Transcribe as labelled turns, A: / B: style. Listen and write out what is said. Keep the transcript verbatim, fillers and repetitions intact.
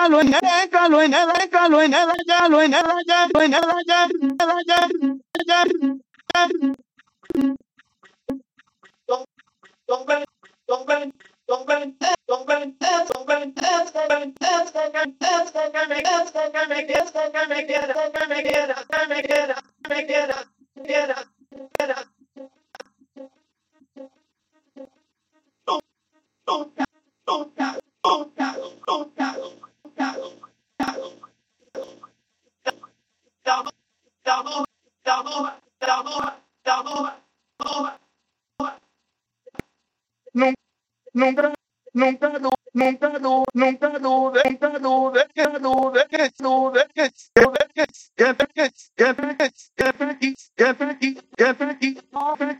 A: Nunca, nunca, du, nunca, du, nunca, du, nunca, du, nunca, du, get get get get get get get get get get get get get